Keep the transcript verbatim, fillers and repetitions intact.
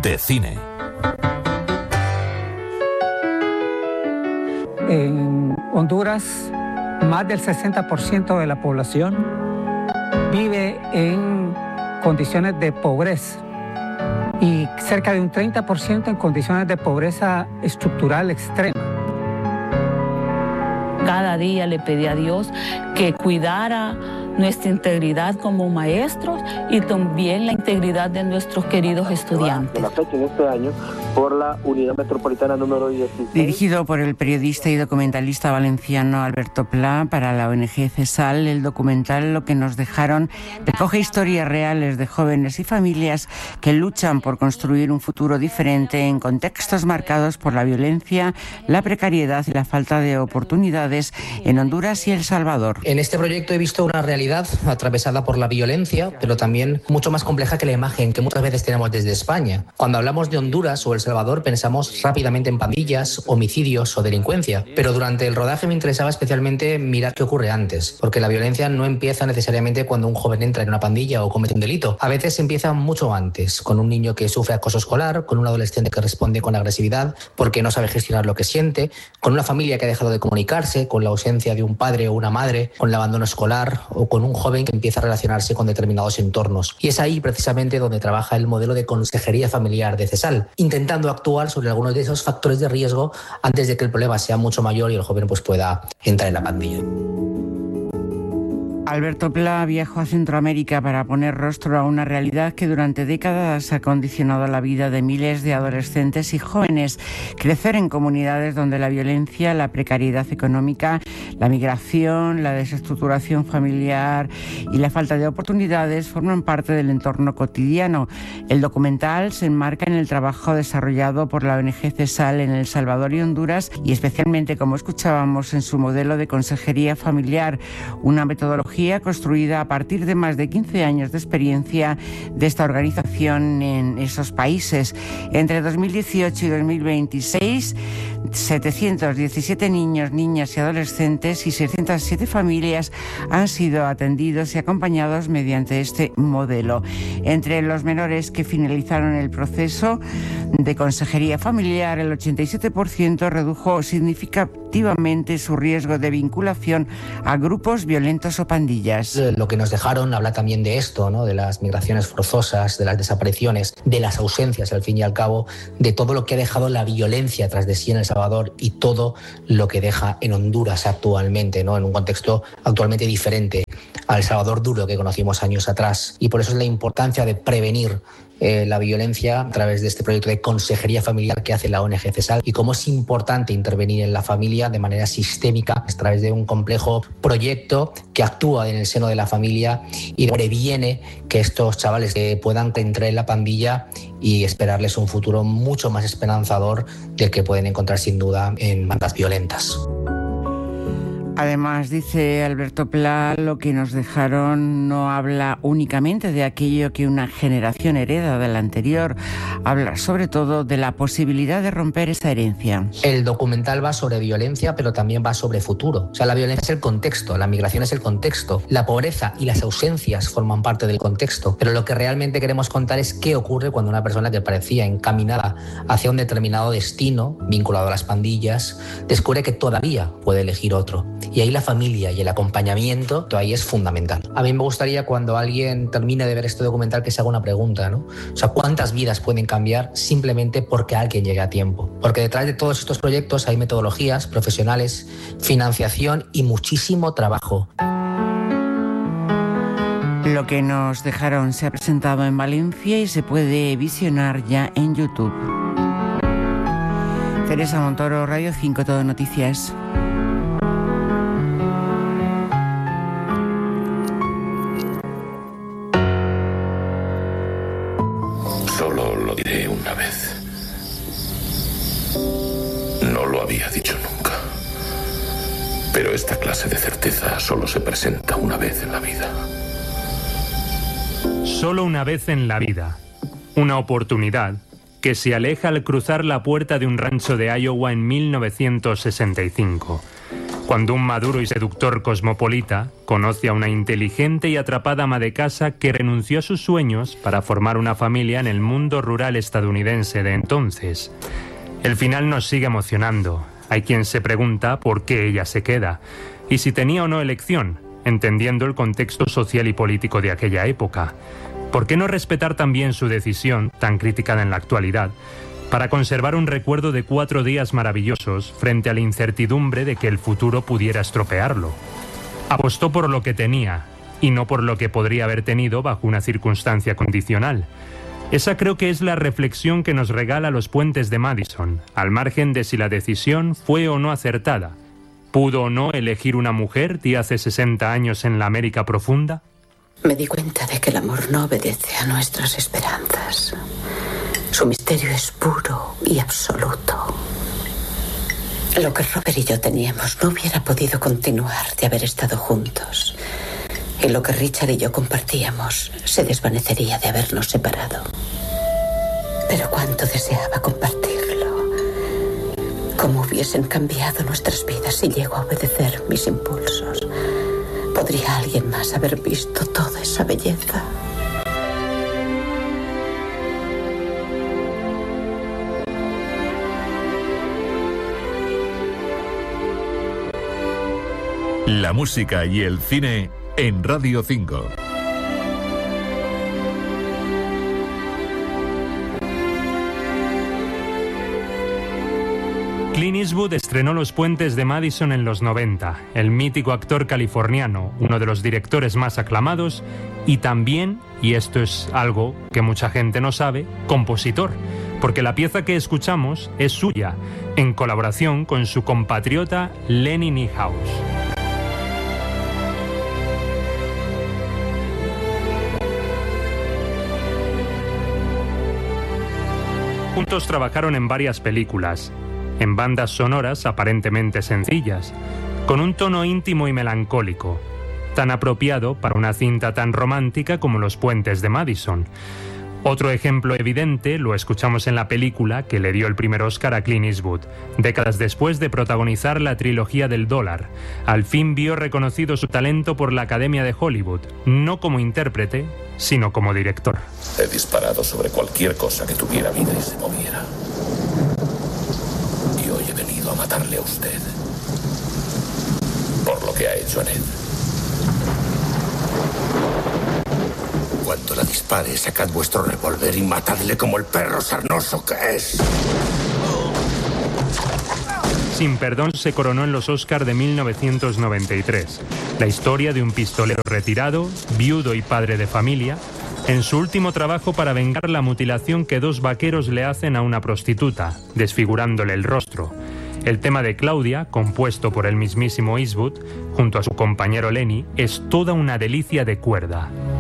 de cine. En Honduras, más del sesenta por ciento de la población vive en condiciones de pobreza y cerca de un treinta por ciento en condiciones de pobreza estructural extrema. Cada día le pedí a Dios que cuidara nuestra integridad como maestros y también la integridad de nuestros queridos estudiantes. La fecha en este año por la Unidad Metropolitana número dieciséis. Dirigido por el periodista y documentalista valenciano Alberto Pla para la O N G CESAL, el documental Lo que nos dejaron recoge historias reales de jóvenes y familias que luchan por construir un futuro diferente en contextos marcados por la violencia, la precariedad y la falta de oportunidades en Honduras y El Salvador. En este proyecto he visto una realidad atravesada por la violencia, pero también mucho más compleja que la imagen que muchas veces tenemos desde España. Cuando hablamos de Honduras o El Salvador pensamos rápidamente en pandillas, homicidios o delincuencia, pero durante el rodaje me interesaba especialmente mirar qué ocurre antes, porque la violencia no empieza necesariamente cuando un joven entra en una pandilla o comete un delito. A veces empieza mucho antes, con un niño que sufre acoso escolar, con un adolescente que responde con agresividad porque no sabe gestionar lo que siente, con una familia que ha dejado de comunicarse, con la ausencia de un padre o una madre, con el abandono escolar o con un joven que empieza a relacionarse con determinados entornos. Y es ahí precisamente donde trabaja el modelo de consejería familiar de CESAL, intentando actuar sobre algunos de esos factores de riesgo antes de que el problema sea mucho mayor y el joven pues pueda entrar en la pandilla. Alberto Pla viajó a Centroamérica para poner rostro a una realidad que durante décadas ha condicionado la vida de miles de adolescentes y jóvenes. Crecer en comunidades donde la violencia, la precariedad económica, la migración, la desestructuración familiar y la falta de oportunidades forman parte del entorno cotidiano. El documental se enmarca en el trabajo desarrollado por la O N G CESAL en El Salvador y Honduras y especialmente, como escuchábamos, en su modelo de consejería familiar, una metodología construida a partir de más de quince años de experiencia de esta organización en esos países. Entre dos mil dieciocho y dos mil veintiséis, setecientos diecisiete niños, niñas y adolescentes y seiscientas siete familias han sido atendidos y acompañados mediante este modelo. Entre los menores que finalizaron el proceso de consejería familiar, el ochenta y siete por ciento redujo significativamente su riesgo de vinculación a grupos violentos o pandillas. Lo que nos dejaron habla también de esto, ¿no? De las migraciones forzosas, de las desapariciones, de las ausencias, al fin y al cabo, de todo lo que ha dejado la violencia tras de sí en El Salvador y todo lo que deja en Honduras actualmente, ¿no? En un contexto actualmente diferente al Salvador duro que conocimos años atrás. Y por eso es la importancia de prevenir Eh, la violencia a través de este proyecto de consejería familiar que hace la O N G CESAL y cómo es importante intervenir en la familia de manera sistémica a través de un complejo proyecto que actúa en el seno de la familia y previene que estos chavales eh, puedan entrar en la pandilla y esperarles un futuro mucho más esperanzador del que pueden encontrar sin duda en bandas violentas. Además, dice Alberto Pla, lo que nos dejaron no habla únicamente de aquello que una generación hereda de la anterior, habla sobre todo de la posibilidad de romper esa herencia. El documental va sobre violencia, pero también va sobre futuro. O sea, la violencia es el contexto, la migración es el contexto, la pobreza y las ausencias forman parte del contexto, pero lo que realmente queremos contar es qué ocurre cuando una persona que parecía encaminada hacia un determinado destino, vinculado a las pandillas, descubre que todavía puede elegir otro. Y ahí la familia y el acompañamiento, ahí es fundamental. A mí me gustaría cuando alguien termine de ver este documental que se haga una pregunta, ¿no? O sea, ¿cuántas vidas pueden cambiar simplemente porque alguien llegue a tiempo? Porque detrás de todos estos proyectos hay metodologías profesionales, financiación y muchísimo trabajo. Lo que nos dejaron se ha presentado en Valencia y se puede visionar ya en YouTube. Teresa Montoro, Radio cinco, Todo Noticias. Solo lo diré una vez. No lo había dicho nunca. Pero esta clase de certeza solo se presenta una vez en la vida. Solo una vez en la vida. Una oportunidad que se aleja al cruzar la puerta de un rancho de Iowa en mil novecientos sesenta y cinco. Cuando un maduro y seductor cosmopolita conoce a una inteligente y atrapada ama de casa que renunció a sus sueños para formar una familia en el mundo rural estadounidense de entonces. El final nos sigue emocionando. Hay quien se pregunta por qué ella se queda y si tenía o no elección, entendiendo el contexto social y político de aquella época. ¿Por qué no respetar también su decisión, tan criticada en la actualidad, para conservar un recuerdo de cuatro días maravillosos frente a la incertidumbre de que el futuro pudiera estropearlo? Apostó por lo que tenía y no por lo que podría haber tenido bajo una circunstancia condicional. Esa creo que es la reflexión que nos regala Los puentes de Madison, al margen de si la decisión fue o no acertada. ¿Pudo o no elegir una mujer de hace sesenta años en la América profunda? Me di cuenta de que el amor no obedece a nuestras esperanzas. Su misterio es puro y absoluto. Lo que Robert y yo teníamos no hubiera podido continuar de haber estado juntos. Y lo que Richard y yo compartíamos se desvanecería de habernos separado. Pero cuánto deseaba compartirlo. Cómo hubiesen cambiado nuestras vidas si llego a obedecer mis impulsos. ¿Podría alguien más haber visto toda esa belleza? La música y el cine en Radio cinco. Clint Eastwood estrenó Los puentes de Madison en los noventa. El mítico actor californiano, uno de los directores más aclamados y también, y esto es algo que mucha gente no sabe, compositor, porque la pieza que escuchamos es suya, en colaboración con su compatriota Lenny Niehaus. Juntos trabajaron en varias películas, en bandas sonoras aparentemente sencillas, con un tono íntimo y melancólico, tan apropiado para una cinta tan romántica como Los puentes de Madison. Otro ejemplo evidente lo escuchamos en la película que le dio el primer Oscar a Clint Eastwood, décadas después de protagonizar la trilogía del dólar. Al fin vio reconocido su talento por la Academia de Hollywood, no como intérprete, sino como director. He disparado sobre cualquier cosa que tuviera vida y se moviera. Y hoy he venido a matarle a usted. Por lo que ha hecho en él. Cuando la dispare, sacad vuestro revólver y matadle como el perro sarnoso que es. Sin perdón se coronó en los Oscar de mil novecientos noventa y tres. La historia de un pistolero retirado, viudo y padre de familia, en su último trabajo para vengar la mutilación que dos vaqueros le hacen a una prostituta, desfigurándole el rostro. El tema de Claudia, compuesto por el mismísimo Eastwood, junto a su compañero Lenny, es toda una delicia de cuerda.